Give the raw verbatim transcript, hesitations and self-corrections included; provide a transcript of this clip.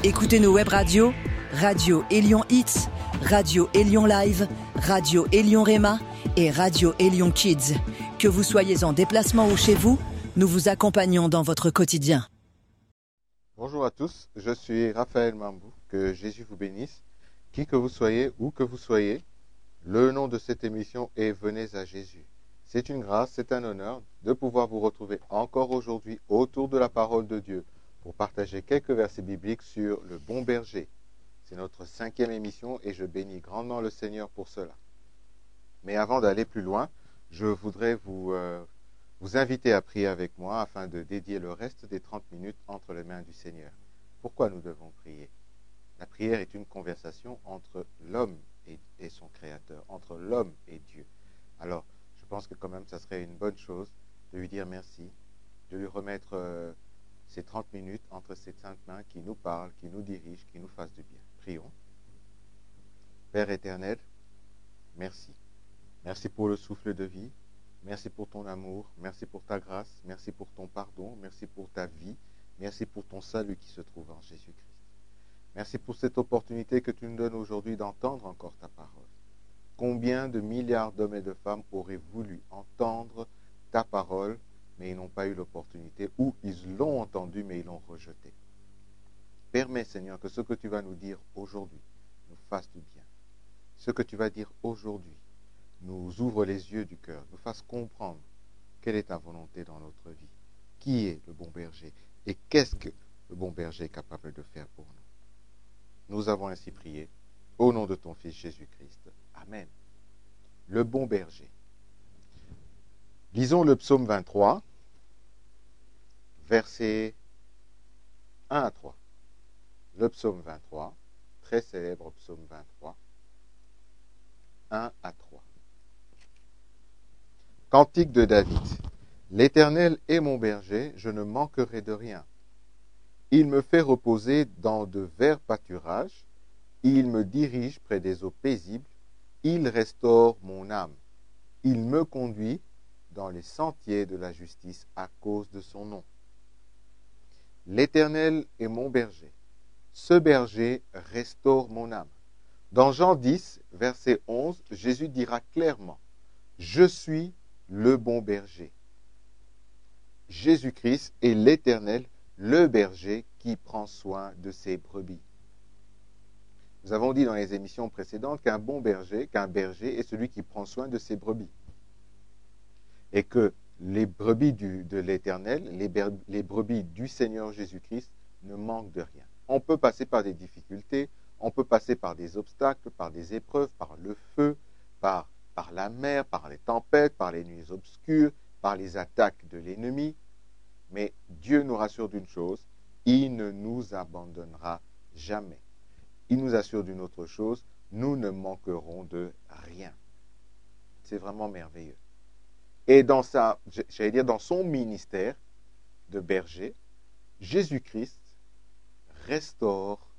Écoutez nos web radios, Radio Élion Hits, Radio Élion Live, Radio Élion Réma et Radio Élion Kids. Que vous soyez en déplacement ou chez vous, nous vous accompagnons dans votre quotidien. Bonjour à tous, je suis Raphaël Mambou, que Jésus vous bénisse. Qui que vous soyez, où que vous soyez, le nom de cette émission est Venez à Jésus. C'est une grâce, c'est un honneur de pouvoir vous retrouver encore aujourd'hui autour de la parole de Dieu pour partager quelques versets bibliques sur le bon berger. C'est notre cinquième émission et je bénis grandement le Seigneur pour cela. Mais avant d'aller plus loin, je voudrais vous, euh, vous inviter à prier avec moi afin de dédier le reste des trente minutes entre les mains du Seigneur. Pourquoi nous devons prier? La prière est une conversation entre l'homme et, et son Créateur, entre l'homme et Dieu. Alors, je pense que quand même, ça serait une bonne chose de lui dire merci, de lui remettre euh, ces trente minutes entre ses saintes mains qui nous parlent, qui nous dirigent, qui nous fassent du bien. Prions. Père éternel, merci. Merci pour le souffle de vie. Merci pour ton amour. Merci pour ta grâce. Merci pour ton pardon. Merci pour ta vie. Merci pour ton salut qui se trouve en Jésus-Christ. Merci pour cette opportunité que tu nous donnes aujourd'hui d'entendre encore ta parole. Combien de milliards d'hommes et de femmes auraient voulu entendre ta parole, mais ils n'ont pas eu l'opportunité, ou ils l'ont entendu, mais ils l'ont rejeté. Permets, Seigneur, que ce que tu vas nous dire aujourd'hui nous fasse du bien. Ce que tu vas dire aujourd'hui nous ouvre les yeux du cœur, nous fasse comprendre quelle est ta volonté dans notre vie. Qui est le bon berger et qu'est-ce que le bon berger est capable de faire pour nous. Nous avons ainsi prié au nom de ton Fils Jésus-Christ. Amen. Le bon berger. Lisons le psaume vingt-trois, versets un à trois. Le psaume vingt-trois, très célèbre psaume vingt-trois, un à trois. Cantique de David. L'Éternel est mon berger, je ne manquerai de rien. Il me fait reposer dans de verts pâturages, il me dirige près des eaux paisibles, il restaure mon âme. Il me conduit dans les sentiers de la justice à cause de son nom. L'Éternel est mon berger. Ce berger restaure mon âme. Dans Jean dix, verset onze, Jésus dira clairement, « Je suis le bon berger. » Jésus-Christ est l'Éternel, le berger qui prend soin de ses brebis. Nous avons dit dans les émissions précédentes qu'un bon berger, qu'un berger est celui qui prend soin de ses brebis. Et que les brebis du, de l'Éternel, les, les brebis du Seigneur Jésus-Christ ne manquent de rien. On peut passer par des difficultés, on peut passer par des obstacles, par des épreuves, par le feu, par, par la mer, par les tempêtes, par les nuits obscures, par les attaques de l'ennemi. Mais Dieu nous rassure d'une chose, il ne nous abandonnera jamais. Il nous assure d'une autre chose, nous ne manquerons de rien. C'est vraiment merveilleux. Et dans sa, j'allais dire, dans son ministère de berger, Jésus-Christ restaure